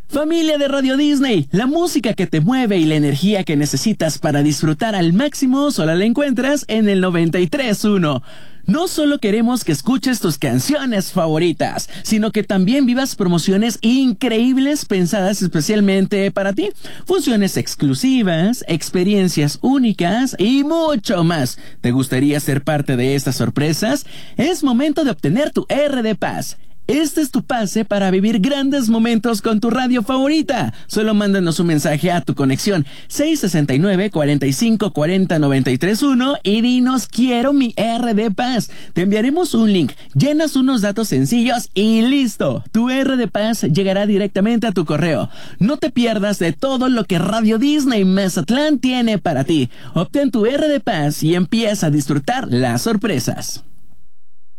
Familia de Radio Disney, la música que te mueve y la energía que necesitas para disfrutar al máximo solo la encuentras en el 93.1. No solo queremos que escuches tus canciones favoritas, sino que también vivas promociones increíbles pensadas especialmente para ti. Funciones exclusivas, experiencias únicas y mucho más. ¿Te gustaría ser parte de estas sorpresas? Es momento de obtener tu RD Pass. Este es tu pase para vivir grandes momentos con tu radio favorita. Solo mándanos un mensaje a tu conexión 669-4540-931 y dinos quiero mi RD Pass. Te enviaremos un link, llenas unos datos sencillos y listo. Tu RD Pass llegará directamente a tu correo. No te pierdas de todo lo que Radio Disney Mazatlán tiene para ti. Obtén tu RD Pass y empieza a disfrutar las sorpresas.